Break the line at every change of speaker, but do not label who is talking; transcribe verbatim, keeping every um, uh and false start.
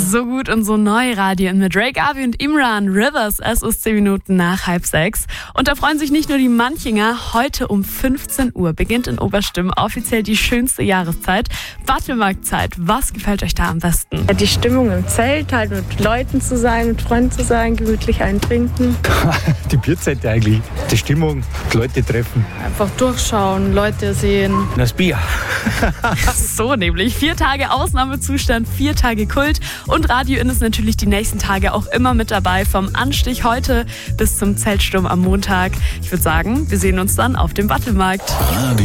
So gut und so neu Radio mit Drake, Avi und Imran Rivers. Es ist zehn Minuten nach halb sechs. Und da freuen sich nicht nur die Manchinger. Heute um fünfzehn Uhr beginnt in Oberstimmen offiziell die schönste Jahreszeit. Wattelmarktzeit. Was gefällt euch da am besten?
Ja, die Stimmung im Zelt, halt mit Leuten zu sein, mit Freunden zu sein, gemütlich eintrinken.
Die Bierzeit eigentlich. Die Stimmung, die Leute treffen.
Einfach durchschauen, Leute sehen.
Das Bier.
So nämlich. Vier Tage Ausnahmezustand, vier Tage Kult. Und Radio In ist natürlich die nächsten Tage auch immer mit dabei. Vom Anstich heute bis zum Zeltsturm am Montag. Ich würde sagen, wir sehen uns dann auf dem Wattelmarkt.
Radio